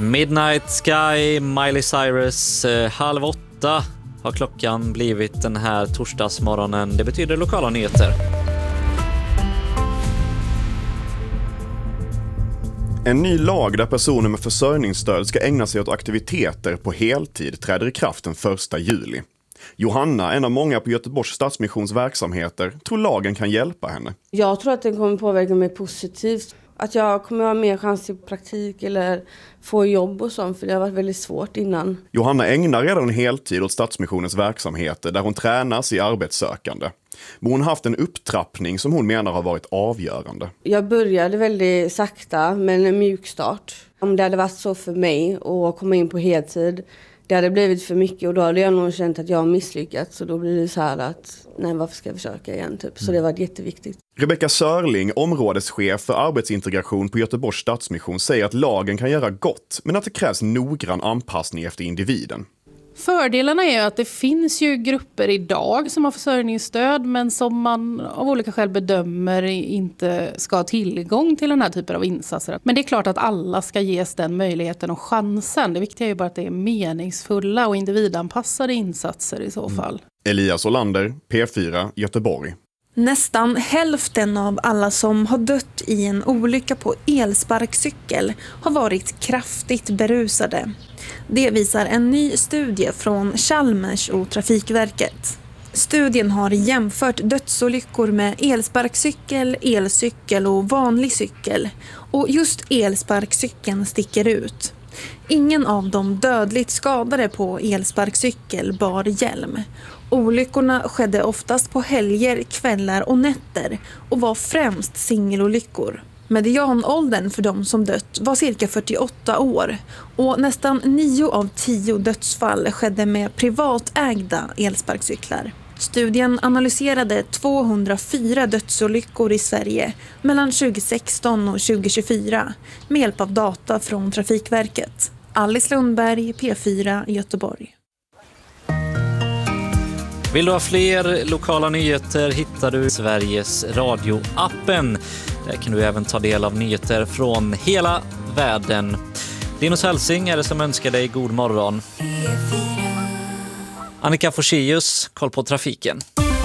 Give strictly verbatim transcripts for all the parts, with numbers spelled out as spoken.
Midnight Sky, Miley Cyrus, eh, halv åtta har klockan blivit den här torsdagsmorgonen. Det betyder lokala nyheter. En ny lag där personer med försörjningsstöd ska ägna sig åt aktiviteter på heltid träder i kraft den första juli. Johanna, en av många på Göteborgs Stadsmissions verksamheter, tror lagen kan hjälpa henne. Jag tror att den kommer påverka mig positivt. Att jag kommer ha mer chans till praktik eller få jobb och sånt, för det har varit väldigt svårt innan. Johanna ägnar redan en heltid åt Stadsmissionens verksamheter där hon tränas i arbetssökande. Men hon har haft en upptrappning som hon menar har varit avgörande. Jag började väldigt sakta med en mjukstart. Om det hade varit så för mig att komma in på heltid, det hade blivit för mycket och då hade jag nog känt att jag har misslyckats. Så då blir det så här att, nej, varför ska jag försöka igen typ. Så det var jätteviktigt. Rebecka Sörling, områdeschef för arbetsintegration på Göteborgs Stadsmission, säger att lagen kan göra gott, men att det krävs noggrann anpassning efter individen. Fördelarna är att det finns ju grupper idag som har försörjningsstöd men som man av olika skäl bedömer inte ska ha tillgång till den här typen av insatser. Men det är klart att alla ska ges den möjligheten och chansen. Det viktiga är ju bara att det är meningsfulla och individanpassade insatser i så fall. Elias Olander, P fyra, Göteborg. Nästan hälften av alla som har dött i en olycka på elsparkcykel har varit kraftigt berusade. Det visar en ny studie från Chalmers och Trafikverket. Studien har jämfört dödsolyckor med elsparkcykel, elcykel och vanlig cykel. Och just elsparkcykeln sticker ut. Ingen av de dödligt skadade på elsparkcykel bar hjälm. Olyckorna skedde oftast på helger, kvällar och nätter och var främst singelolyckor. Medianåldern för de som dött var cirka fyrtioåtta år och nästan nio av tio dödsfall skedde med privatägda elsparkcyklar. Studien analyserade tvåhundrafyra dödsolyckor i Sverige mellan tjugohundrasexton och tjugohundratjugofyra med hjälp av data från Trafikverket. Alice Lundberg, P fyra, Göteborg. Vill du ha fler lokala nyheter hittar du Sveriges Radio-appen. Där kan du även ta del av nyheter från hela världen. Linus Hälsing är det som önskar dig god morgon. Annika Forsius, koll på trafiken.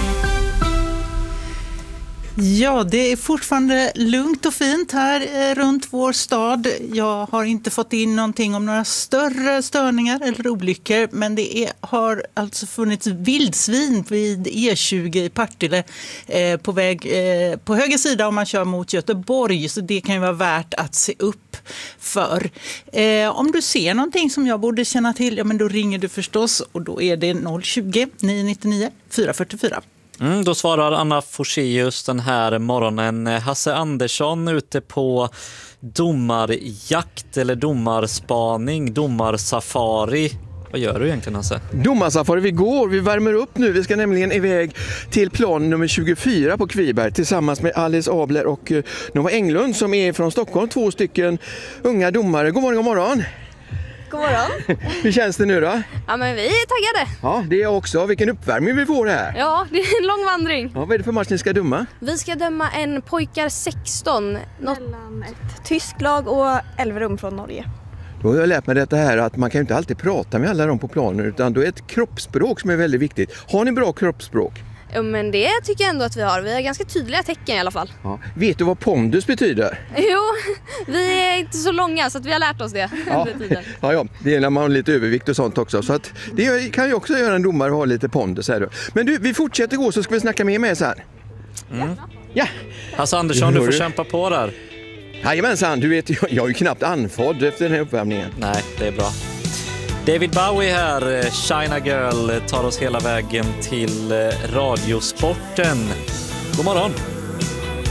Ja, det är fortfarande lugnt och fint här eh, runt vår stad. Jag har inte fått in någonting om några större störningar eller olyckor, men det är, har alltså funnits vildsvin vid E tjugo i Partille eh, på väg eh, på höger sida om man kör mot Göteborg, så det kan ju vara värt att se upp för. Eh, om du ser någonting som jag borde känna till, ja men då ringer du förstås och då är det noll tjugo, nio nittionio, fyra fyrtiofyra. Mm, då svarar Anna Forsius den här morgonen. Hasse Andersson ute på domarjakt eller domarspaning, domarsafari. Vad gör du egentligen, Hasse? Domarsafari, vi går, vi värmer upp nu. Vi ska nämligen iväg till plan nummer tjugofyra på Kviberg tillsammans med Alice Abler och Nova Englund som är från Stockholm. Två stycken unga domare. God morgon, god morgon. God morgon. Hur känns det nu då? Ja, men vi är taggade. Ja, det är också. Vilken uppvärmning vi får här. Ja, det är en lång vandring. Ja, vad är det för match ni ska döma? Vi ska döma en pojkar sexton. Något... Mellan ett tyskt lag och Elverum från Norge. Då har jag lärt mig detta här att man kan inte alltid prata med alla dem på planen, utan då är ett kroppsspråk som är väldigt viktigt. Har ni bra kroppsspråk? Ja, men det tycker jag ändå att vi har. Vi har ganska tydliga tecken i alla fall. Ja. Vet du vad pondus betyder? Jo, vi är inte så långa så att vi har lärt oss det. Ja, ja, ja. Det är när man har lite övervikt och sånt också. Så att det kan ju också göra en domare ha lite pondus här då. Men du, vi fortsätter gå så ska vi snacka mer med så här. Mm. Ja. Hasse Andersson, du får kämpa på där. Jajamensan, du vet, jag, jag är ju knappt andfådd efter den här uppvärmningen. Nej, det är bra. David Bowie här, China Girl, tar oss hela vägen till Radiosporten. God morgon!